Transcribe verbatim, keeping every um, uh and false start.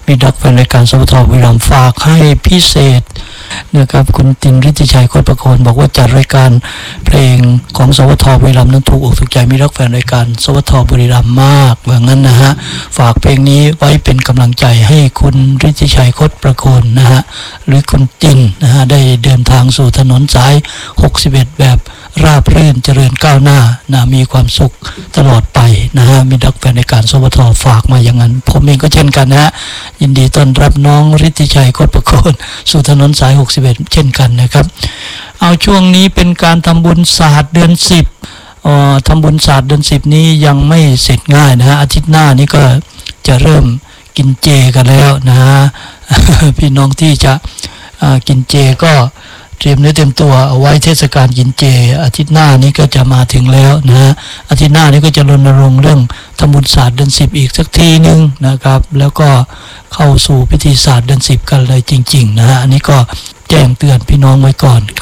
มีดักแฟนรายการสวทบุรีรัมย์ฝากให้พิเศษนะครับคุณตินฤทธิชัยโคตรประโคนบอกว่าจัดรายการเพลงของสวทบุรีรัมย์นั้นถูกอกถูกใจมีรักแฟนรายการสวทบุรีรัมย์มากว่างั้นนะฮะฝากเพลงนี้ไว้เป็นกำลังใจให้คุณฤทธิชัยโคตรประโคนนะฮะหรือคุณตินนะฮะได้เดินทางสู่ถนนสายหกสิบเอ็ดแบบราบรื่นเจริญก้าวหน้านะมีความสุขตลอดไปนะฮะมีดักแฟนในการสวทฝากมาอย่างนั้นผมเองก็เช่นกันนะฮะยินดีต้อนรับน้องฤทธิชัยโคตรประโคนสู่ถนนสายหกสิบเอ็ดเช่นกันนะครับเอาช่วงนี้เป็นการทำบุญศาสตร์เดือนสิบเอ่อทำบุญศาสตร์เดือนสิบนี้ยังไม่เสร็จง่ายนะฮะอาทิตย์หน้านี้ก็จะเริ่มกินเจกันแล้วนะฮะ พี่น้องที่จะกินเจก็เตรียมเนื้อเตรียมตัวเอาไว้เทศกาลกินเจอาทิตย์หน้านี้ก็จะมาถึงแล้วนะฮะอาทิตย์หน้านี้ก็จะรณรงค์เรื่องทำบุญศาสตร์เดือนสิบอีกสักทีนึงนะครับแล้วก็เข้าสู่พิธีศาสตร์เดือนสิบกันเลยจริงๆนะฮะอันนี้ก็แจ้งเตือนพี่น้องไว้ก่อน